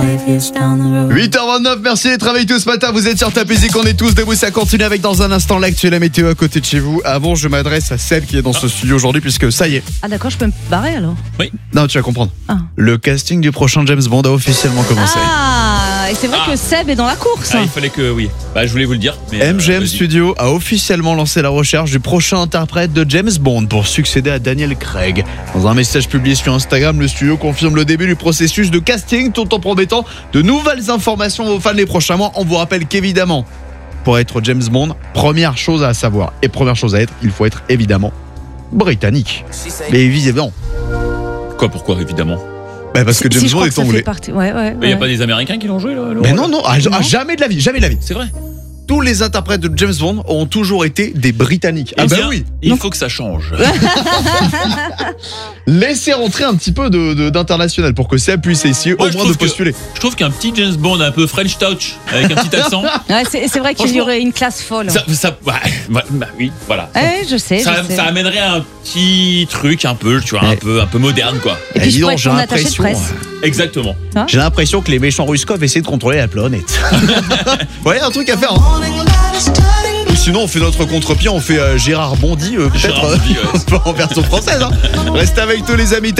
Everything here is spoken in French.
8h29, merci d'être avec tous ce matin. Vous êtes sur Ta Musique, on est tous debout. Ça continue avec dans un instant l'actu et la météo à côté de chez vous. Avant, je m'adresse à Seb qui est dans ce studio aujourd'hui puisque ça y est. Ah d'accord, je peux me barrer alors. Oui. Non, tu vas comprendre. Ah. Le casting du prochain James Bond a officiellement commencé. Ah, et c'est vrai que Seb est dans la course. Il fallait que oui. Je voulais vous le dire. Mais MGM vas-y. Studio a officiellement lancé la recherche du prochain interprète de James Bond pour succéder à Daniel Craig. Dans un message publié sur Instagram, le studio confirme le début du processus de casting tout en promettant de nouvelles informations aux fans les prochains mois. On vous rappelle qu'évidemment, pour être James Bond, première chose à savoir et première chose à être, il faut être évidemment britannique. Mais évidemment. Pourquoi évidemment? Parce que James Si, je Bond crois est que ça fait anglais. partie. Ouais. Mais il n'y a pas des Américains qui l'ont joué là? Mais non, jamais de la vie, jamais de la vie. C'est vrai. Tous les interprètes de James Bond ont toujours été des Britanniques. Eh bien, oui. Il faut que ça change. Laissez rentrer un petit peu d'international pour que ça puisse essayer au moins de postuler. Je trouve qu'un petit James Bond un peu French touch avec un petit accent. Ouais, c'est vrai qu'il y aurait une classe folle. Oui, voilà. Je sais. Ça amènerait un petit truc un peu, tu vois, un peu moderne quoi. Et puis je dis pourrais donc, être ton attaché de presse. Exactement. J'ai l'impression que les méchants Ruskov essaient de contrôler la planète. Ouais, un truc à faire. Hein. Ou sinon, on fait notre contre-pied, on fait Gérard Bondy, peut-être Gérard Bondy, ouais. en version française. Hein. Restez avec nous, les amis.